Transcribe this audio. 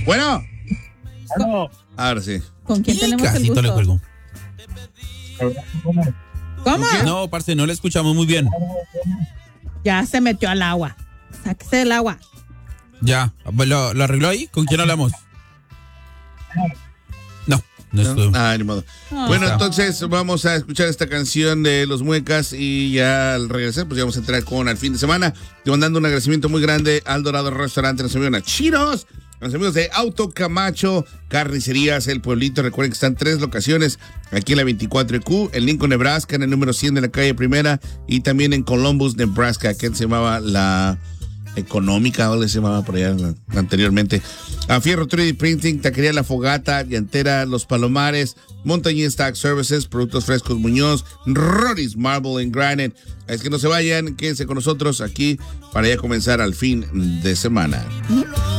Bueno. No. Ahora sí. ¿Con quién tenemos el Casito le gusto? cuelgo. ¿Cómo? No, parce, no le escuchamos muy bien. Ya se metió al agua. Sáquese del agua. Ya, ¿lo arregló ahí? ¿Con quién hablamos? No estoy. Ni modo. Bueno, entonces vamos a escuchar esta canción de Los Muecas y ya al regresar, pues ya vamos a entrar con el fin de semana. Te mandando un agradecimiento muy grande al Dorado Restaurante, nos amigos Nachiros, los amigos de Auto Camacho, Carnicerías El Pueblito. Recuerden que están 3 locaciones, aquí en la 24Q, en Lincoln, Nebraska, en el número 100 de la calle Primera, y también en Columbus, Nebraska, que se llamaba la Económica, o le se llamaba por allá anteriormente. A Fierro 3D Printing, Taquería La Fogata, Llantera Los Palomares, Montañez Tax Services, Productos Frescos Muñoz, Rory's Marble and Granite. Es que no se vayan, quédense con nosotros aquí para ya comenzar al fin de semana.